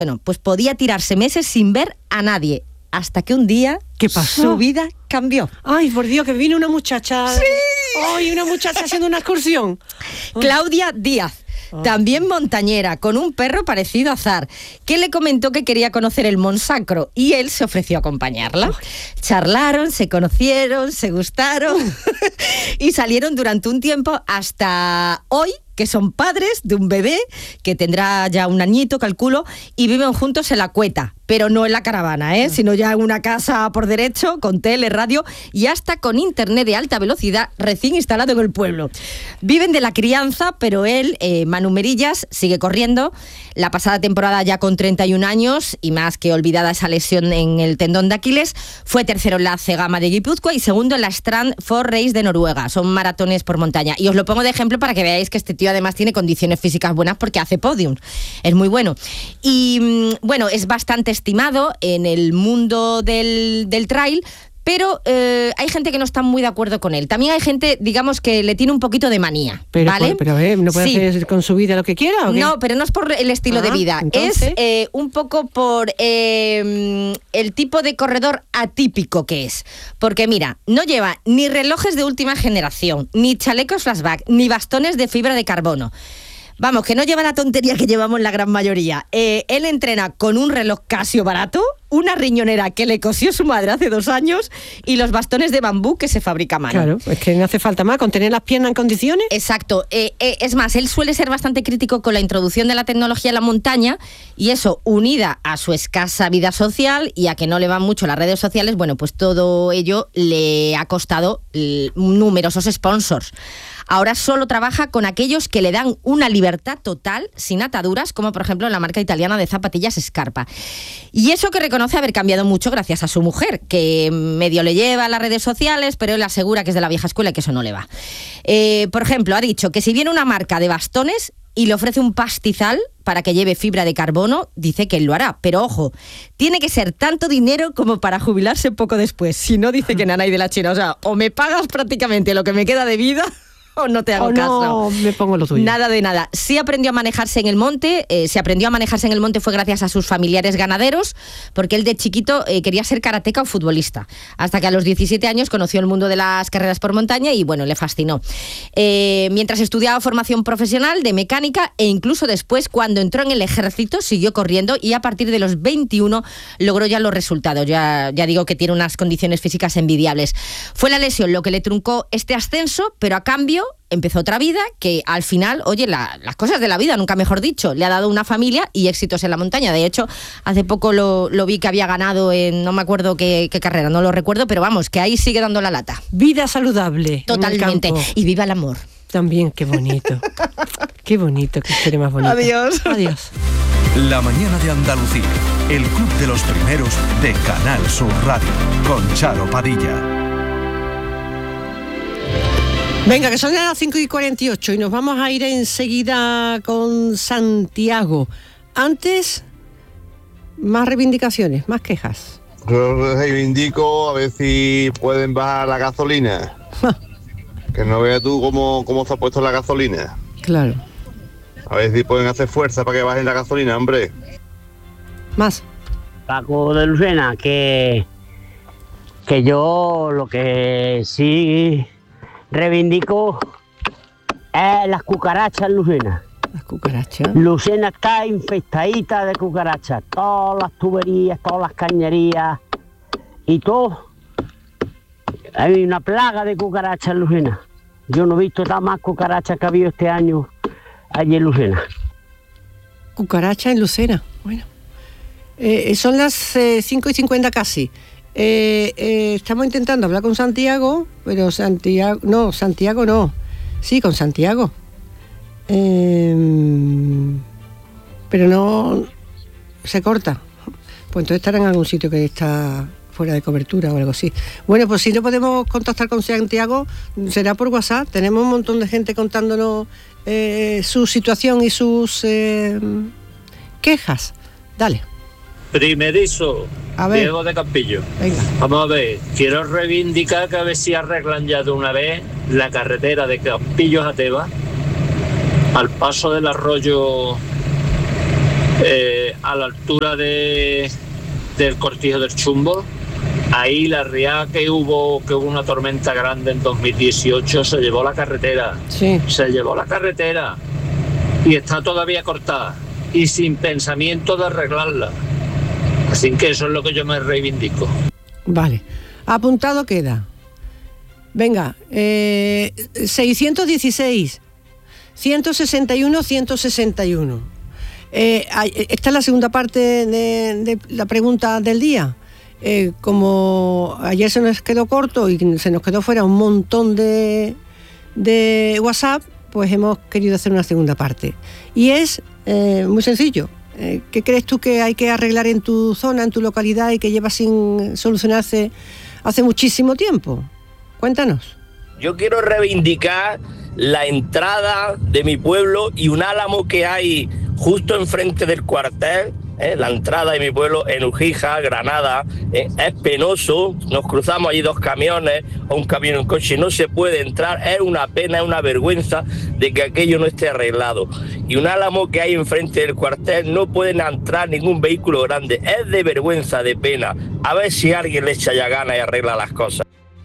Bueno, pues podía tirarse meses sin ver a nadie, hasta que un día ¿qué pasó? Su vida cambió. Ay, por Dios, que vino una muchacha. ¡Sí! Ay, una muchacha haciendo una excursión. Claudia Díaz. También montañera, con un perro parecido a Zar, que le comentó que quería conocer el Monsacro y él se ofreció a acompañarla. Charlaron, se conocieron, se gustaron y salieron durante un tiempo hasta hoy, que son padres de un bebé que tendrá ya un añito, calculo, y viven juntos en La Cueta, pero no en la caravana, sino ya en una casa por derecho, con tele, radio y hasta con internet de alta velocidad recién instalado en el pueblo. Viven de la crianza, pero él, Manu Merillas, sigue corriendo. La pasada temporada, ya con 31 años y más que olvidada esa lesión en el tendón de Aquiles, fue tercero en la Cegama de Guipúzcoa y segundo en la Strand Four Race de Noruega. Son maratones por montaña. Y os lo pongo de ejemplo para que veáis que este tío además tiene condiciones físicas buenas porque hace podiums. Es muy bueno. Y bueno, es bastante estimado en el mundo del trail, pero hay gente que no está muy de acuerdo con él. También hay gente, digamos, que le tiene un poquito de manía, ¿vale? Pero ¿no puede hacer con su vida lo que quiera o qué? No, pero no es por el estilo de vida. ¿Entonces? Es un poco por el tipo de corredor atípico que es. Porque mira, no lleva ni relojes de última generación, ni chalecos flashback, ni bastones de fibra de carbono. Vamos, que no lleva la tontería que llevamos la gran mayoría. Él entrena con un reloj Casio barato, una riñonera que le cosió su madre hace 2 años y los bastones de bambú que se fabrica a mano. Claro, es que no hace falta más, con tener las piernas en condiciones. Exacto. Es más, él suele ser bastante crítico con la introducción de la tecnología en la montaña y eso, unida a su escasa vida social y a que no le van mucho las redes sociales, bueno, pues todo ello le ha costado numerosos sponsors. Ahora solo trabaja con aquellos que le dan una libertad total, sin ataduras, como por ejemplo la marca italiana de zapatillas Scarpa. Y eso que reconoce haber cambiado mucho gracias a su mujer, que medio le lleva a las redes sociales, pero él asegura que es de la vieja escuela y que eso no le va. Por ejemplo, ha dicho que si viene una marca de bastones y le ofrece un pastizal para que lleve fibra de carbono, dice que él lo hará. Pero ojo, tiene que ser tanto dinero como para jubilarse poco después. Si no, dice que nanay de la China. O sea, o me pagas prácticamente lo que me queda de vida o no te hago caso. No, me pongo lo tuyo. Nada de nada. Sí aprendió a manejarse en el monte. Fue gracias a sus familiares ganaderos, porque él de chiquito quería ser karateca o futbolista. Hasta que a los 17 años conoció el mundo de las carreras por montaña y bueno, le fascinó. Mientras estudiaba formación profesional de mecánica e incluso después, cuando entró en el ejército, siguió corriendo y a partir de los 21 logró ya los resultados. Ya digo que tiene unas condiciones físicas envidiables. Fue la lesión lo que le truncó este ascenso, pero a cambio empezó otra vida que al final, oye, las cosas de la vida, nunca mejor dicho, le ha dado una familia y éxitos en la montaña. De hecho, hace poco lo vi que había ganado en, no me acuerdo qué carrera, no lo recuerdo, pero vamos, que ahí sigue dando la lata. Vida saludable. Totalmente. Y viva el amor. También, qué bonito. Qué bonito, qué historia más bonita. Adiós. Adiós. La mañana de Andalucía, el club de los primeros de Canal Sur Radio, con Charo Padilla. Venga, que son las 5:48 y nos vamos a ir enseguida con Santiago. Antes, más reivindicaciones, más quejas. Yo reivindico a ver si pueden bajar la gasolina. Que no veas tú cómo se ha puesto la gasolina. Claro. A ver si pueden hacer fuerza para que bajen la gasolina, hombre. Más. Paco de Lucena, que yo lo que sí reivindico es las cucarachas en Lucena. Las cucarachas. Lucena está infestadita de cucarachas. Todas las tuberías, todas las cañerías y todo. Hay una plaga de cucarachas en Lucena. Yo no he visto tan más cucarachas que ha habido este año allí en Lucena. Cucarachas en Lucena. Bueno. Son las 5:50 casi. Estamos intentando hablar con Santiago, pero Santiago no. Sí, con Santiago. Pero no se corta. Pues entonces estará en algún sitio que está fuera de cobertura o algo así. Bueno, pues si no podemos contactar con Santiago, será por WhatsApp. Tenemos un montón de gente contándonos su situación y sus quejas. Dale. Primerizo, Diego de Campillo. Venga. Vamos a ver, quiero reivindicar que a ver si arreglan ya de una vez la carretera de Campillos a Teba, al paso del arroyo a la altura del Cortijo del Chumbo. Ahí la riada que hubo una tormenta grande en 2018, se llevó la carretera. Sí. Se llevó la carretera y está todavía cortada y sin pensamiento de arreglarla. Así que eso es lo que yo me reivindico. Vale, apuntado queda. Venga, 616, 161, 161. Esta es la segunda parte de la pregunta del día. Como ayer se nos quedó corto y se nos quedó fuera un montón de WhatsApp, pues hemos querido hacer una segunda parte. Y es muy sencillo. ¿Qué crees tú que hay que arreglar en tu zona, en tu localidad y que lleva sin solucionarse hace muchísimo tiempo? Cuéntanos. Yo quiero reivindicar la entrada de mi pueblo y un álamo que hay justo enfrente del cuartel. La entrada de mi pueblo en Ujija, Granada, es penoso. Nos cruzamos allí 2 camiones o un camión en coche, no se puede entrar. Es una pena, es una vergüenza de que aquello no esté arreglado. Y un álamo que hay enfrente del cuartel, no pueden entrar ningún vehículo grande. Es de vergüenza, de pena. A ver si alguien le echa ya ganas y arregla las cosas.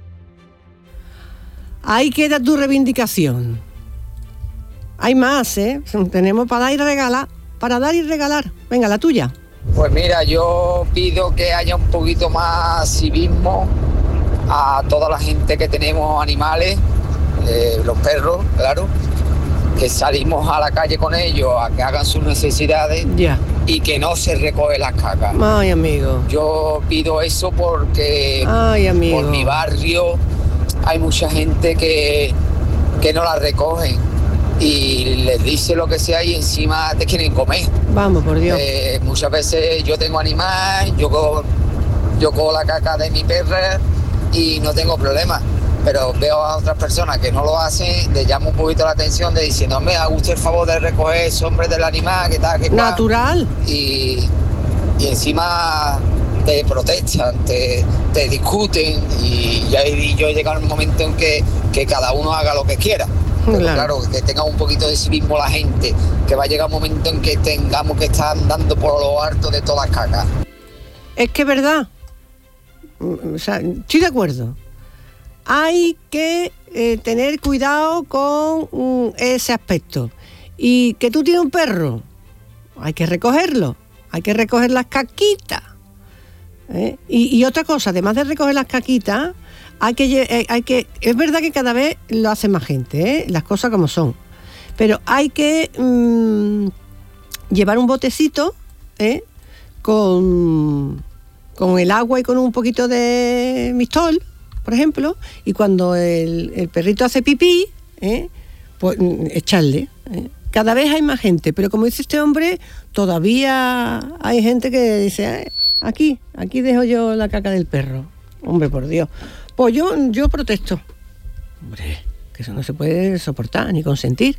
Ahí queda tu reivindicación. Hay más, tenemos para dar y regalar. Para dar y regalar. Venga, la tuya. Pues mira, yo pido que haya un poquito más civismo a toda la gente que tenemos animales, los perros, claro, que salimos a la calle con ellos a que hagan sus necesidades y que no se recoge las cacas. Ay, amigo. Yo pido eso porque por mi barrio hay mucha gente que no la recogen. Y les dice lo que sea y encima te quieren comer. Vamos, por Dios. Muchas veces yo tengo animal, yo cojo la caca de mi perra y no tengo problema. Pero veo a otras personas que no lo hacen, les llamo un poquito la atención de diciendo, me haga usted el favor de recoger ese hombre del animal, que tal, que tal. Natural. Y encima te protestan, te discuten y ya yo he llegado a un momento en que cada uno haga lo que quiera. Pero claro, que tenga un poquito de civismo la gente, que va a llegar un momento en que tengamos que estar andando por lo alto de todas las cacas. Es que es verdad. O sea, estoy de acuerdo. Hay que tener cuidado con ese aspecto. Y que tú tienes un perro, hay que recogerlo. Hay que recoger las caquitas. Y otra cosa, además de recoger las caquitas, hay que es verdad que cada vez lo hace más gente, las cosas como son, pero hay que llevar un botecito con el agua y con un poquito de mistol, por ejemplo, y cuando el perrito hace pipí, pues echarle. Cada vez hay más gente, pero como dice este hombre, todavía hay gente que dice, aquí dejo yo la caca del perro. Hombre, por Dios. Pues yo protesto. Hombre, que eso no se puede soportar ni consentir.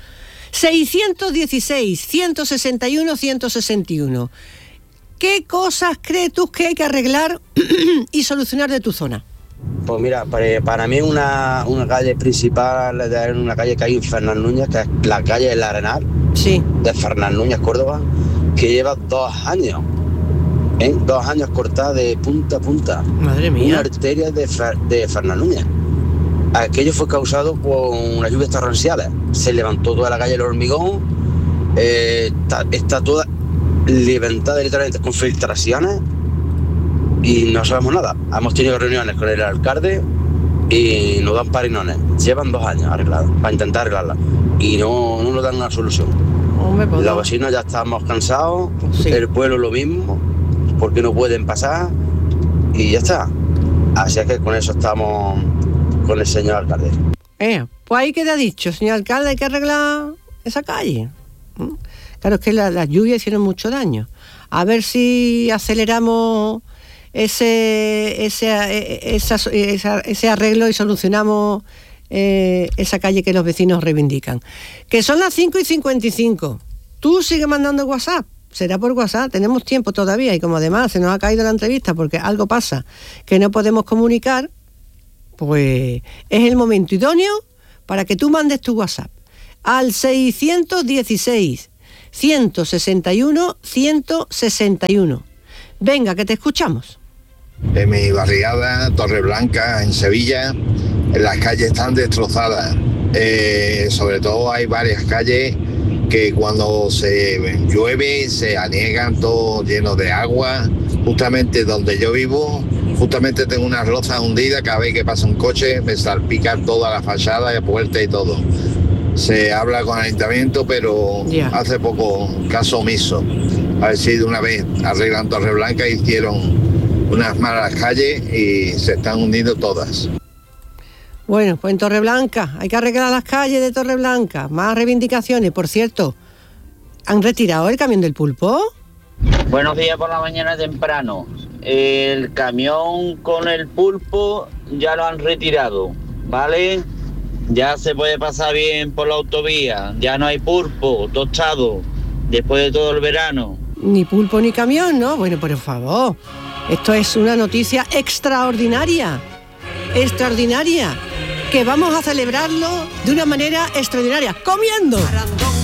616, 161, 161. ¿Qué cosas crees tú que hay que arreglar y solucionar de tu zona? Pues mira, para mí una calle principal es una calle que hay en Fernán Núñez, que es la calle del Arenal, sí, de Fernán Núñez, Córdoba, que lleva 2 años. 2 años cortada de punta a punta. Madre mía. Una arteria de Fernán Núñez. Aquello fue causado por unas lluvias torrenciales. Se levantó toda la calle del hormigón. Está toda levantada literalmente con filtraciones y no sabemos nada. Hemos tenido reuniones con el alcalde y nos dan parinones. Llevan 2 años arregladas, para intentar arreglarla. Y no nos dan una solución. Hombre, pues los vecinos ya estamos cansados, sí. El pueblo lo mismo, porque no pueden pasar y ya está. Así es que con eso estamos con el señor alcalde. Pues ahí queda dicho, señor alcalde, hay que arreglar esa calle. Claro, es que las lluvias hicieron mucho daño. A ver si aceleramos ese arreglo y solucionamos esa calle que los vecinos reivindican. Que son las 5:55. Tú sigue mandando WhatsApp. Será por WhatsApp, tenemos tiempo todavía y como además se nos ha caído la entrevista porque algo pasa que no podemos comunicar, pues es el momento idóneo para que tú mandes tu WhatsApp al 616 161 161. Venga, que te escuchamos. En mi barriada, Torreblanca, en Sevilla, las calles están destrozadas. Sobre todo hay varias calles que cuando se llueve se aniegan, todo lleno de agua. Justamente donde yo vivo, justamente tengo unas lozas hundidas, cada vez que pasa un coche me salpican toda la fachada, la puerta y todo. Se habla con el ayuntamiento, pero hace poco caso omiso. A ver si de una vez arreglan Torreblanca, hicieron unas malas calles y se están hundiendo todas. Bueno, pues en Torreblanca, hay que arreglar las calles de Torreblanca. Más reivindicaciones. Por cierto, ¿han retirado el camión del pulpo? Buenos días por la mañana temprano. El camión con el pulpo ya lo han retirado, ¿vale? Ya se puede pasar bien por la autovía, ya no hay pulpo tostado después de todo el verano. Ni pulpo ni camión, ¿no? Bueno, por favor, esto es una noticia extraordinaria, que vamos a celebrarlo de una manera extraordinaria, comiendo.